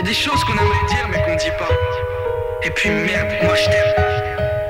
Y a des choses qu'on aimerait dire mais qu'on dit pas. Et puis merde, moi je t'aime.